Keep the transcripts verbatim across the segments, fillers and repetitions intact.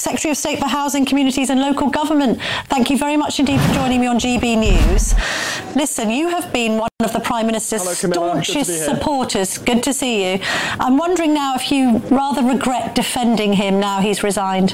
Secretary of State for Housing, Communities and Local Government. Thank you very much indeed for joining me on G B News. Listen, you have been one of the Prime Minister's Hello, staunchest good supporters. Good to see you. I'm wondering now if you rather regret defending him now he's resigned.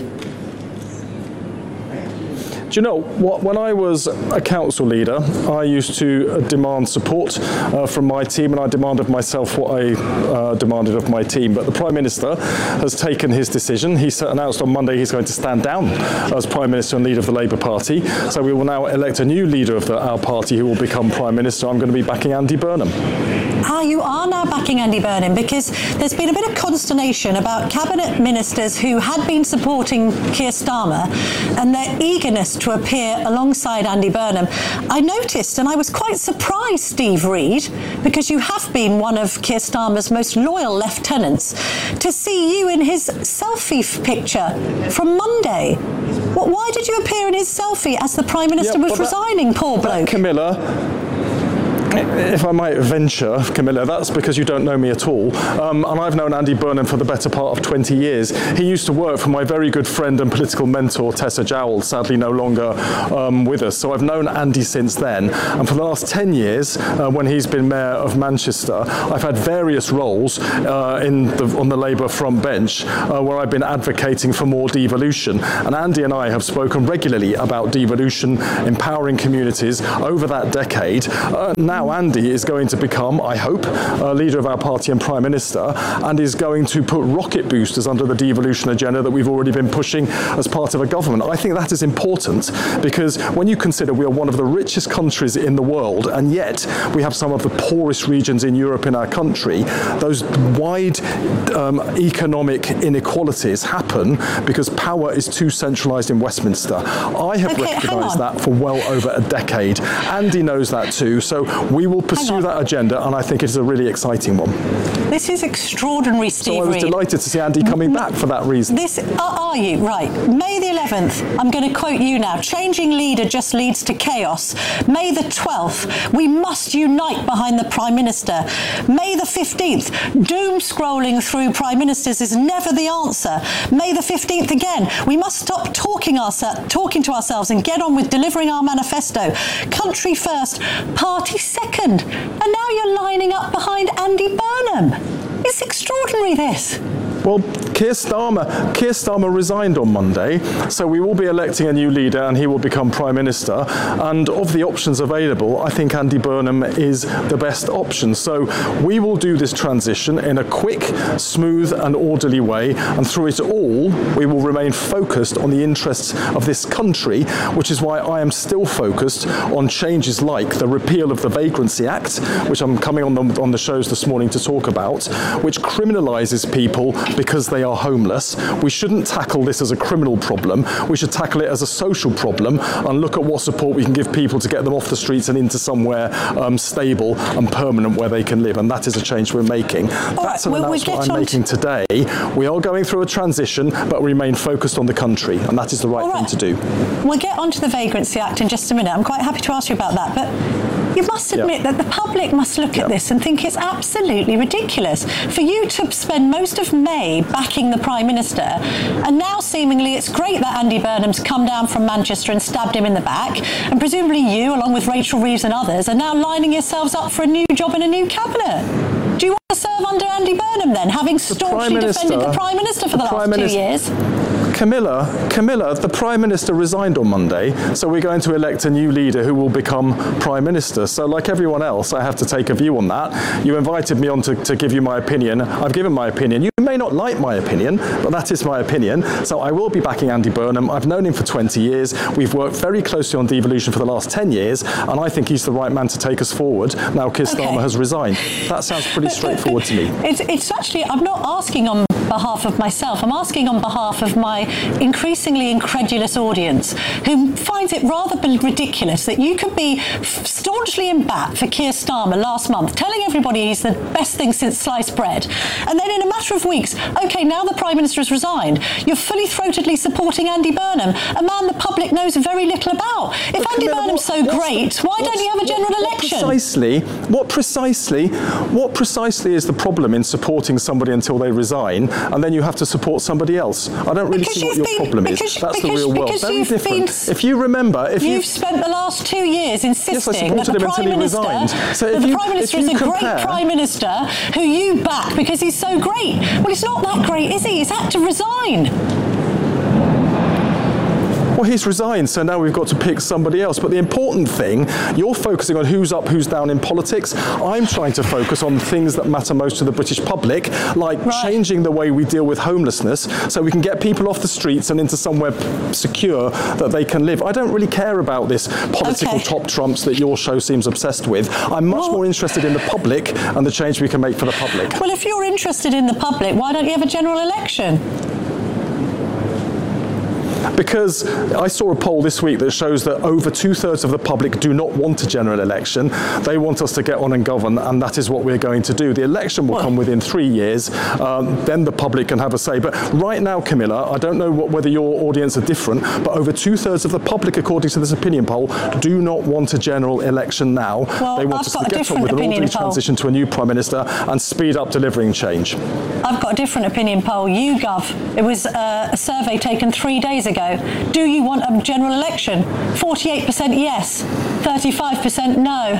Do you know, what, when I was a council leader, I used to uh, demand support uh, from my team, and I demanded myself what I uh, demanded of my team. But the Prime Minister has taken his decision. He announced on Monday he's going to stand down as Prime Minister and leader of the Labour Party. So we will now elect a new leader of the, our party who will become Prime Minister. I'm going to be backing Andy Burnham. Ah, you are now backing Andy Burnham, because there's been a bit of consternation about cabinet ministers who had been supporting Keir Starmer and their eagerness to appear alongside Andy Burnham. I noticed, and I was quite surprised, Steve Reid, because you have been one of Keir Starmer's most loyal lieutenants, to see you in his selfie picture from Monday. Well, why did you appear in his selfie as the Prime Minister yeah, was that, resigning, poor bloke? Camilla, if I might venture, Camilla, that's because you don't know me at all. Um, and I've known Andy Burnham for the better part of twenty years. He used to work for my very good friend and political mentor, Tessa Jowell, sadly no longer um, with us. So I've known Andy since then. And for the last ten years, uh, when he's been Mayor of Manchester, I've had various roles uh, in the, on the Labour front bench uh, where I've been advocating for more devolution. And Andy and I have spoken regularly about devolution, empowering communities over that decade. Uh, now Andy is going to become, I hope, uh, leader of our party and Prime Minister, and is going to put rocket boosters under the devolution agenda that we've already been pushing as part of a government. I think that is important, because when you consider we are one of the richest countries in the world, and yet we have some of the poorest regions in Europe in our country, those wide um, economic inequalities happen because power is too centralised in Westminster. I have okay, recognised that for well over a decade. Andy knows that too. So we will pursue that agenda, and I think it is a really exciting one. This is extraordinary, Steve So I was Reid. delighted to see Andy coming back for that reason. This, uh, are you? Right. May the eleventh, I'm going to quote you now, changing leader just leads to chaos. May the twelfth, we must unite behind the Prime Minister. May the fifteenth, doom scrolling through Prime Ministers is never the answer. May the fifteenth again, we must stop talking, ourse- talking to ourselves and get on with delivering our manifesto. Country first, party second. And now you're lining up behind Andy Burnham. It's extraordinary, this. Well, Keir Starmer, Keir Starmer resigned on Monday, so we will be electing a new leader and he will become Prime Minister. And of the options available, I think Andy Burnham is the best option. So we will do this transition in a quick, smooth and orderly way, and through it all, we will remain focused on the interests of this country, which is why I am still focused on changes like the repeal of the Vagrancy Act, which I'm coming on the, on the shows this morning to talk about, which criminalises people because they are homeless. We shouldn't tackle this as a criminal problem. We should tackle it as a social problem and look at what support we can give people to get them off the streets and into somewhere um, stable and permanent where they can live. And that is a change we're making. All That's right, an well, announcement we'll I'm making today. We are going through a transition, but remain focused on the country, and that is the right, right thing to do. We'll get onto the Vagrancy Act in just a minute. I'm quite happy to ask you about that, but you must admit yeah. that the public must look yeah. at this and think it's absolutely ridiculous for you to spend most of May backing the Prime Minister, and now seemingly it's great that Andy Burnham's come down from Manchester and stabbed him in the back, and presumably you, along with Rachel Reeves and others, are now lining yourselves up for a new job in a new cabinet. Do you want to serve under Andy Burnham then, having staunchly defended the Prime Minister for the, the last two Minister, years? Camilla, Camilla, the Prime Minister resigned on Monday, so we're going to elect a new leader who will become Prime Minister. So like everyone else, I have to take a view on that. You invited me on to, to give you my opinion. I've given my opinion. You may not like my opinion, but that is my opinion. So I will be backing Andy Burnham. I've known him for twenty years. We've worked very closely on devolution for the last ten years, and I think he's the right man to take us forward. Now Keir Starmer okay. has resigned. That sounds pretty straightforward to me. It's, it's actually, I'm not asking on behalf of myself. I'm asking on behalf of my increasingly incredulous audience, who finds it rather ridiculous that you could be staunchly in bat for Keir Starmer last month, telling everybody he's the best thing since sliced bread, and then in a matter of weeks, okay, now the Prime Minister has resigned, you're fully throatedly supporting Andy Burnham, a man the public knows very little about. If but Andy Camilla, Burnham's what, so great, why don't you have a general what, what election? Precisely, what precisely, what precisely is the problem in supporting somebody until they resign and then you have to support somebody else. I don't really Because see what you've your been- problem is. because- That's the because- real world. because Very you've different. been- If you remember, if You've you spent the last two years insisting Yes, I that supported the him Prime until he Minister, resigned. So that if the you- Prime Minister if is you a compare- great Prime Minister who you back because he's so great. Well, he's not that great, is he? He's had to resign. Well, he's resigned, so now we've got to pick somebody else. But the important thing, you're focusing on who's up, who's down in politics. I'm trying to focus on things that matter most to the British public, like Right. changing the way we deal with homelessness so we can get people off the streets and into somewhere secure that they can live. I don't really care about this political Okay. top trumps that your show seems obsessed with. I'm much Well- more interested in the public and the change we can make for the public. Well, if you're interested in the public, why don't you have a general election? Because I saw a poll this week that shows that over two-thirds of the public do not want a general election. They want us to get on and govern, and that is what we're going to do. The election will Well- come within three years. Um, then the public can have a say. But right now, Camilla, I don't know what, whether your audience are different, but over two-thirds of the public, according to this opinion poll, do not want a general election now. Well, they want I've us got to a get on different with an opinion orderly poll. transition to a new Prime Minister and speed up delivering change. I've got a different opinion poll. YouGov. It was uh, a survey taken three days ago. Do you want a general election? forty-eight percent yes, thirty-five percent no.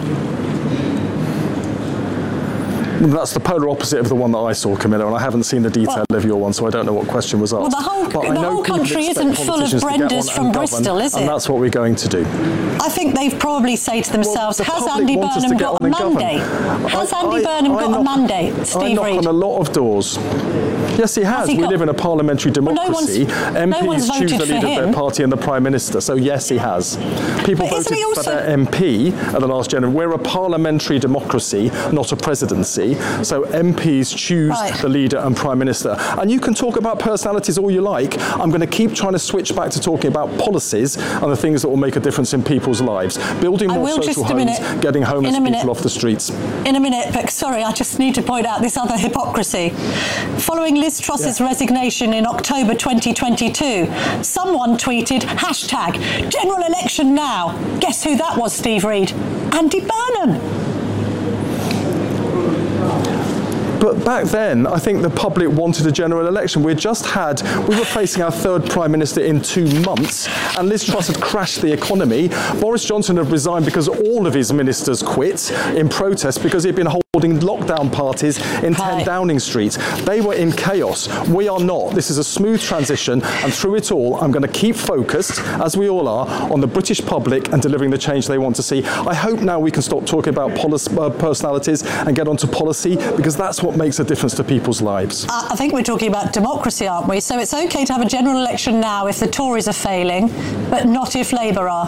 That's the polar opposite of the one that I saw, Camilla, and I haven't seen the detail Well- of your one, so I don't know what question was asked. Well, the whole- But I the know whole people country expect isn't full of politicians to get Brendas on from and govern, Bristol, is And it? that's what we're going to do. I think they've probably say to themselves, Well, the has public Andy want us to Burnham get got on a and govern. mandate? Has I- Andy I- Burnham I got knock- a mandate, I Steve knock Reid? on a lot of doors. Yes, he has. he we got- live in a parliamentary no one's- democracy. no M Ps one's choose voted the for leader of him. their party and the Prime Minister. So yes, he has. People But isn't voted he for also- their M P at the last general. We're a parliamentary democracy, not a presidency. So M Ps choose Right. the leader and Prime Minister. And you can talk about personalities all you like. I'm going to keep trying to switch back to talking about policies and the things that will make a difference in people's lives. Building I more will social just a homes, minute. getting homeless In a minute. people off the streets. In a minute, but sorry, I just need to point out this other hypocrisy. Following Liz Truss's Yeah. resignation in October twenty twenty-two, someone tweeted, hashtag, general election now. Guess who that was, Steve Reid? Andy Burnham. But back then, I think the public wanted a general election. We had just had, we were facing our third Prime Minister in two months, and Liz Truss had crashed the economy. Boris Johnson had resigned because all of his ministers quit in protest because he'd been holding lockdown parties in Hi. ten Downing Street. They were in chaos. We are not. This is a smooth transition, and through it all, I'm going to keep focused, as we all are, on the British public and delivering the change they want to see. I hope now we can stop talking about policy, uh, personalities and get onto policy, because that's what makes a difference to people's lives. I I think we're talking about democracy, aren't we? So it's okay to have a general election now if the Tories are failing, but not if Labour are.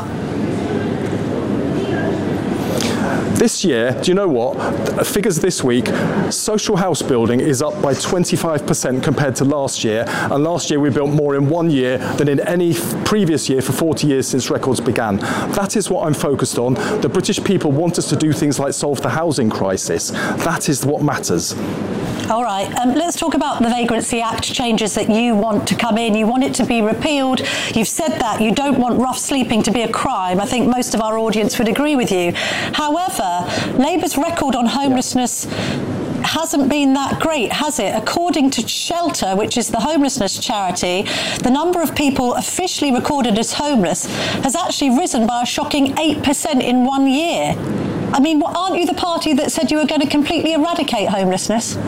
This year, do you know what? Figures this week, social house building is up by twenty-five percent compared to last year. And last year we built more in one year than in any f- previous year for forty years since records began. That is what I'm focused on. The British people want us to do things like solve the housing crisis. That is what matters. All right, um, let's talk about the Vagrancy Act changes that you want to come in. You want it to be repealed. You've said that. You don't want rough sleeping to be a crime. I think most of our audience would agree with you. However, Labour's record on homelessness hasn't been that great, has it? According to Shelter, which is the homelessness charity, the number of people officially recorded as homeless has actually risen by a shocking eight percent in one year. I mean, aren't you the party that said you were going to completely eradicate homelessness?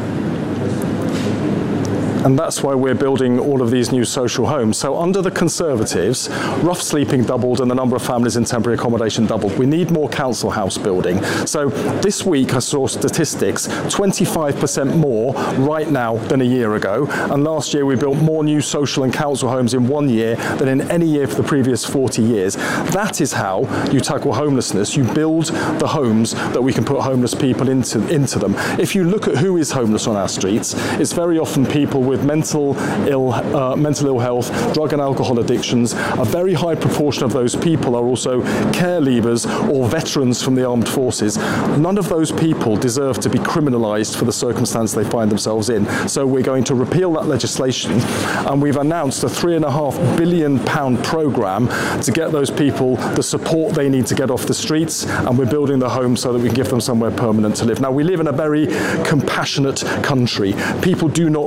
And that's why we're building all of these new social homes. So under the Conservatives, rough sleeping doubled and the number of families in temporary accommodation doubled. We need more council house building. So this week I saw statistics, twenty-five percent more right now than a year ago. And last year we built more new social and council homes in one year than in any year for the previous forty years. That is how you tackle homelessness. You build the homes that we can put homeless people into, into them. If you look at who is homeless on our streets, it's very often people with mental ill, uh, mental ill health, drug and alcohol addictions. A very high proportion of those people are also care leavers or veterans from the armed forces. None of those people deserve to be criminalised for the circumstance they find themselves in. So we're going to repeal that legislation, and we've announced a three and a half billion pound programme to get those people the support they need to get off the streets, and we're building the homes so that we can give them somewhere permanent to live. Now, we live in a very compassionate country. People do not think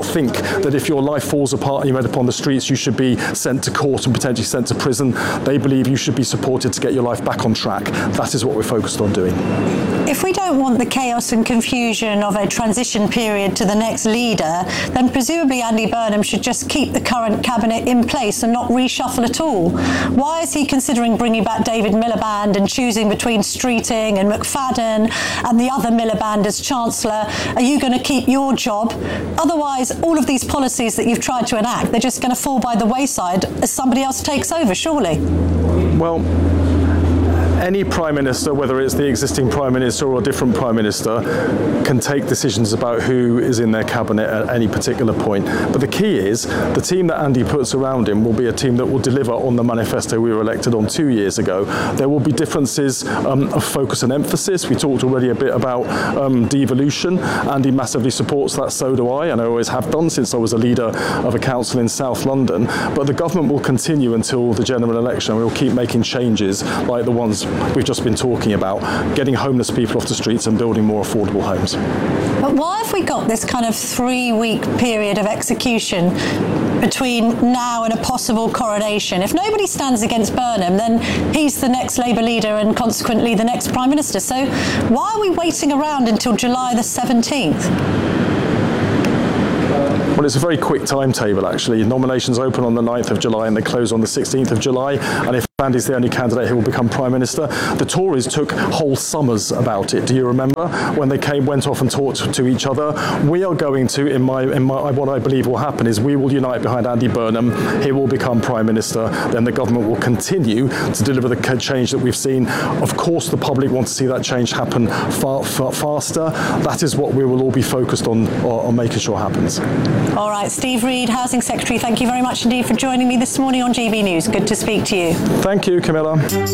that if your life falls apart and you end up on the streets, you should be sent to court and potentially sent to prison. They believe you should be supported to get your life back on track. That is what we're focused on doing. If we don't want the chaos and confusion of a transition period to the next leader, then presumably Andy Burnham should just keep the current cabinet in place and not reshuffle at all. Why is he considering bringing back David Miliband and choosing between Streeting and McFadden and the other Miliband as Chancellor? Are you going to keep your job? Otherwise, all of these policies that you've tried to enact, they're just going to fall by the wayside as somebody else takes over, surely. Well, any Prime Minister, whether it's the existing Prime Minister or a different Prime Minister, can take decisions about who is in their cabinet at any particular point. But the key is the team that Andy puts around him will be a team that will deliver on the manifesto we were elected on two years ago. There will be differences um, of focus and emphasis. We talked already a bit about um, devolution. Andy massively supports that, so do I, and I always have done since I was a leader of a council in South London. But the government will continue until the general election. We'll keep making changes like the ones we've just been talking about, getting homeless people off the streets and building more affordable homes. But why have we got this kind of three-week period of execution between now and a possible coronation? If nobody stands against Burnham, then he's the next Labour leader and consequently the next Prime Minister. So why are we waiting around until July the seventeenth? Well, it's a very quick timetable, actually. Nominations open on the ninth of July and they close on the sixteenth of July. And if Andy's the only candidate who will become Prime Minister, the Tories took whole summers about it. Do you remember when they came, went off and talked to each other? We are going to, in my, in my, what I believe will happen is we will unite behind Andy Burnham. He will become Prime Minister. Then the government will continue to deliver the change that we've seen. Of course, the public want to see that change happen far, far faster. That is what we will all be focused on, on making sure happens. All right, Steve Reed, Housing Secretary, thank you very much indeed for joining me this morning on G B News. Good to speak to you. Thank you, Camilla.